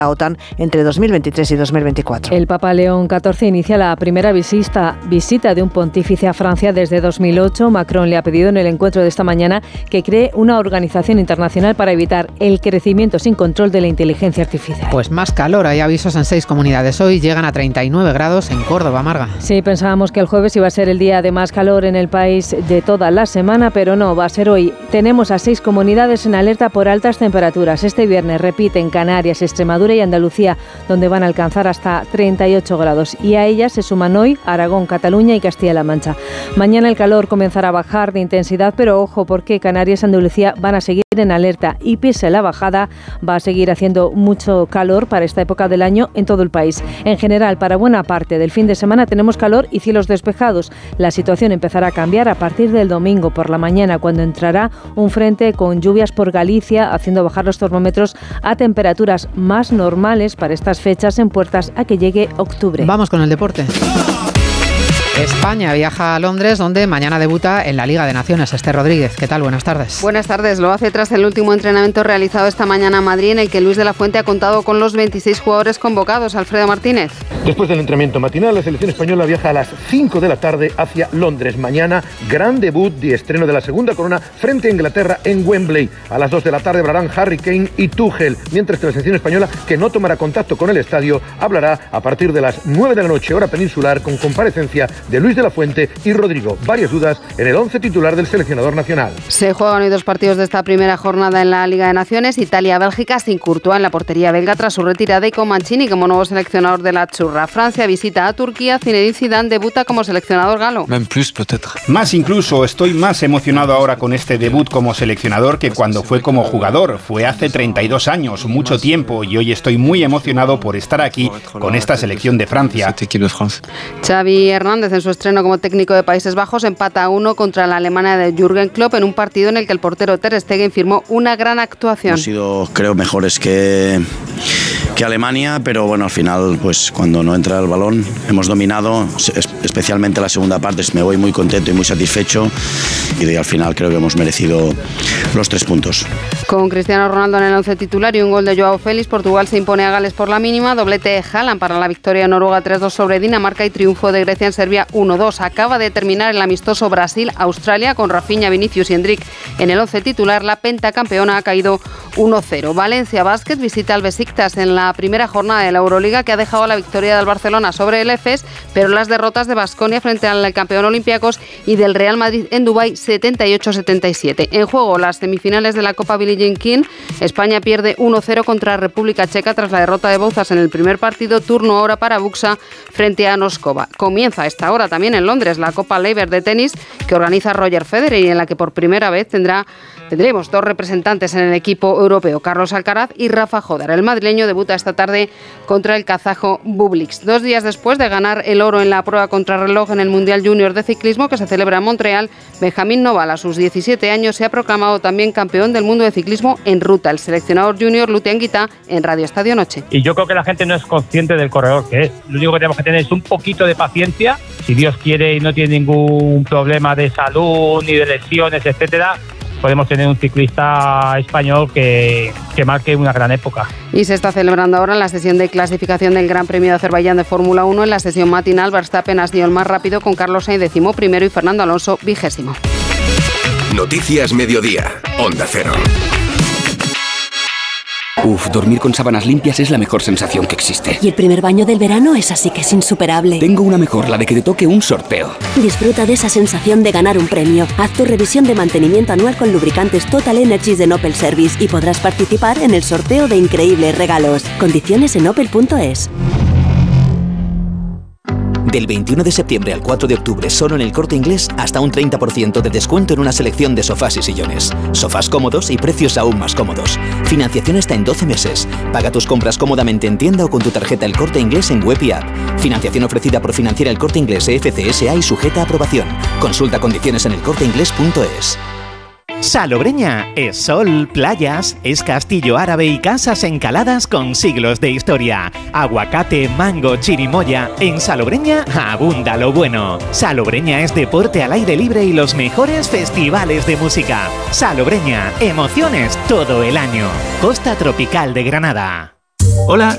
la OTAN entre 2023 y 2024. El Papa León XIV inicia la primera visita de un pontífice a Francia desde 2008. Macron le ha pedido en el encuentro de esta mañana que cree una organización internacional para evitar el crecimiento sin control de la inteligencia artificial. Pues más calor, hay avisos en 6 comunidades. Hoy llegan a 39 grados en Córdoba, Marga. Sí, pensábamos que el jueves iba a ser el día de más calor en el país de toda la semana, pero no, va a ser hoy. Tenemos a 6 comunidades en alerta por altas temperaturas. Este viernes repiten Canarias, Extremadura y Andalucía, donde van a alcanzar hasta 38 grados. Y a ellas se suman hoy Aragón, Cataluña y Castilla-La Mancha. Mañana el calor comenzará a bajar de intensidad, pero ojo, porque Canarias y Andalucía van a seguir en alerta y pese a la bajada va a seguir haciendo mucho calor para esta época del año en todo el país. En general, para buena parte del fin de semana tenemos calor y cielos despejados. La situación empezará a cambiar a partir del domingo por la mañana, cuando entrará un frente con lluvias por Galicia, haciendo bajar los termómetros a temperaturas más normales para estas fechas en puertas a que llegue octubre. Vamos con el deporte. España viaja a Londres, donde mañana debuta en la Liga de Naciones. Esther Rodríguez, ¿qué tal? Buenas tardes. Buenas tardes. Lo hace tras el último entrenamiento realizado esta mañana en Madrid, en el que Luis de la Fuente ha contado con los 26 jugadores convocados. Alfredo Martínez. Después del entrenamiento matinal, la selección española viaja a las 5 de la tarde hacia Londres. Mañana, gran debut y estreno de la segunda corona frente a Inglaterra en Wembley. A las 2 de la tarde hablarán Harry Kane y Tuchel, mientras que la selección española, que no tomará contacto con el estadio, hablará a partir de las 9 de la noche, hora peninsular, con comparecencia de Luis de la Fuente y Rodrigo. Varias dudas en el 11 titular del seleccionador nacional. Se juegan hoy 2 partidos de esta primera jornada en la Liga de Naciones. Italia-Bélgica sin Courtois en la portería belga tras su retirada y con Mancini como nuevo seleccionador de la Churra. Francia visita a Turquía. Zinedine Zidane debuta como seleccionador galo. Más incluso, estoy más emocionado ahora con este debut como seleccionador que cuando fue como jugador. Fue hace 32 años, mucho tiempo, y hoy estoy muy emocionado por estar aquí con esta selección de Francia. Xavi Hernández, en su estreno como técnico de Países Bajos, empata a 1 contra la Alemania de Jürgen Klopp en un partido en el que el portero Ter Stegen firmó una gran actuación. Hemos sido, creo, mejores que Alemania, pero bueno, al final, pues cuando no entra el balón, hemos dominado, especialmente la segunda parte. Me voy muy contento y muy satisfecho, y al final creo que hemos merecido los 3 puntos. Con Cristiano Ronaldo en el 11 titular y un gol de Joao Félix, Portugal se impone a Gales por la mínima. Doblete de Haaland para la victoria de Noruega 3-2 sobre Dinamarca y triunfo de Grecia en Serbia 1-2. Acaba de terminar el amistoso Brasil-Australia con Rafinha, Vinicius y Endrick en el 11 titular. La pentacampeona ha caído 1-0. Valencia Basket visita al Besiktas en la primera jornada de la Euroliga, que ha dejado la victoria del Barcelona sobre el Efes, pero las derrotas de Baskonia frente al campeón Olympiacos y del Real Madrid en Dubái 78-77. En juego las semifinales de la Copa Billie Jean King. España pierde 1-0 contra República Checa tras la derrota de Bouzas en el primer partido. Turno ahora para Buxa frente a Noskova. Comienza a esta hora también en Londres la Copa Laver de tenis que organiza Roger Federer y en la que por primera vez tendremos 2 representantes en el equipo europeo, Carlos Alcaraz y Rafa Jodar. El madrileño debuta esta tarde contra el kazajo Bublik. 2 días después de ganar el oro en la prueba contrarreloj en el Mundial Junior de Ciclismo que se celebra en Montreal, Benjamín Noval, a sus 17 años, se ha proclamado también campeón del mundo de ciclismo en ruta. El seleccionador junior Lute Anguita en Radio Estadio Noche. Y yo creo que la gente no es consciente del corredor que es. Lo único que tenemos que tener es un poquito de paciencia. Si Dios quiere y no tiene ningún problema de salud ni de lesiones, etcétera, podemos tener un ciclista español que marque una gran época. Y se está celebrando ahora en la sesión de clasificación del Gran Premio de Azerbaiyán de Fórmula 1. En la sesión matinal, Verstappen ha sido el más rápido con Carlos Sainz 11º y Fernando Alonso 20º. Noticias Mediodía, Onda Cero. Dormir con sábanas limpias es la mejor sensación que existe. Y el primer baño del verano es así que es insuperable. Tengo una mejor, la de que te toque un sorteo. Disfruta de esa sensación de ganar un premio. Haz tu revisión de mantenimiento anual con lubricantes Total Energies de Opel Service y podrás participar en el sorteo de increíbles regalos. Condiciones en opel.es. Del 21 de septiembre al 4 de octubre, solo en El Corte Inglés, hasta un 30% de descuento en una selección de sofás y sillones. Sofás cómodos y precios aún más cómodos. Financiación hasta en 12 meses. Paga tus compras cómodamente en tienda o con tu tarjeta El Corte Inglés en web y app. Financiación ofrecida por Financiera El Corte Inglés FCSA y sujeta a aprobación. Consulta condiciones en elcorteinglés.es. Salobreña es sol, playas, es castillo árabe y casas encaladas con siglos de historia. Aguacate, mango, chirimoya. En Salobreña abunda lo bueno. Salobreña es deporte al aire libre y los mejores festivales de música. Salobreña, emociones todo el año. Costa Tropical de Granada. Hola,